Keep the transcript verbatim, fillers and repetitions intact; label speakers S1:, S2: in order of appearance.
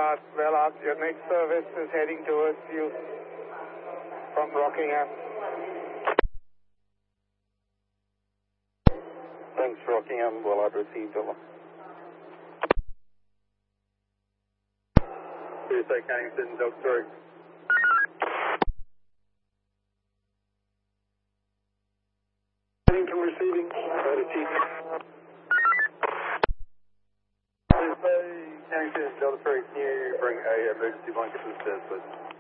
S1: out, well out. Your next service is heading towards you from Rockingham.
S2: Thanks, Rockingham. Well out received, over. P S A Cannington, Delta three.
S1: Cannington receiving.
S2: Over Chief. P S A Cannington, Delta three, can you bring a emergency blanket to the stairs, please?